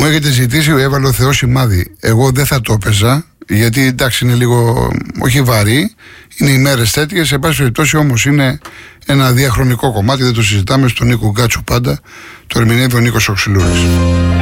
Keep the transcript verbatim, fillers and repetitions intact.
Μου έχετε ζητήσει, έβαλε ο Θεός σημάδι. Εγώ δεν θα το έπαιζα, γιατί εντάξει είναι λίγο, όχι βαρύ, είναι οι μέρες τέτοιες. Σε πάση περιπτώσει όμως είναι ένα διαχρονικό κομμάτι, δεν το συζητάμε. Στον Νίκο Γκάτσου πάντα το ερμηνεύει ο Νίκος Οξυλούρης.